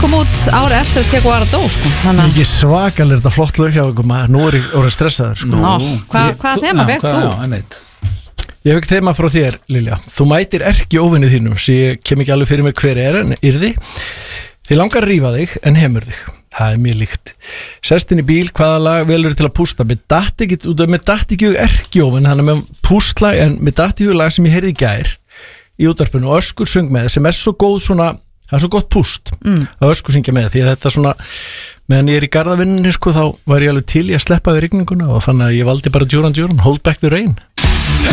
kom út ári eftir að Tjeko var að dó sko. Ekki svakalega þetta flott lög hjá ykkur maður. Nú ég orðið stressaður sko. Hvaða þema fekst þú? Ég fekk þema frá þér, Lilja. Þú mætir erki óvinni þínum sem ég kem ekki alveg fyrir mig hver en yrði. Þið langar að rífa þig en hemur þig. Það mjög líkt. Sest inn í bíl, hvaða lag velur til að pústa? Mér datt ekki erki óvinn, hann með pústlag, en mér datt ekki lag sem ég heyrði í gær í útvarpinu og Öskur söng með sem svo góð svona, það svo gott púst að Öskur syngja með, því að þetta svona meðan ég í garðavinninni sko, þá var ég alveg til í að sleppa við rigninguna og þannig að ég valdi bara Duran Duran, Hold Back the Rain.